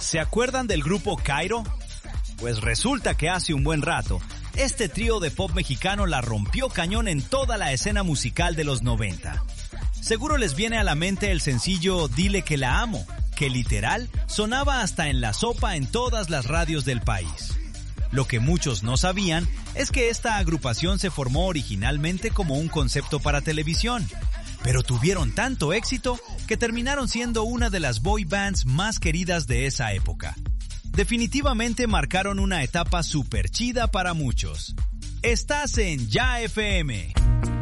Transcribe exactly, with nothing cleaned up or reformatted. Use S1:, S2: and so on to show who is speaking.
S1: ¿Se acuerdan del grupo Cairo? Pues resulta que hace un buen rato, este trío de pop mexicano la rompió cañón en toda la escena musical de los noventa. Seguro les viene a la mente el sencillo Dile que la amo, que literal sonaba hasta en la sopa en todas las radios del país. Lo que muchos no sabían es que esta agrupación se formó originalmente como un concepto para televisión, pero tuvieron tanto éxito que terminaron siendo una de las boy bands más queridas de esa época. Definitivamente marcaron una etapa súper chida para muchos. Estás en Ya F M.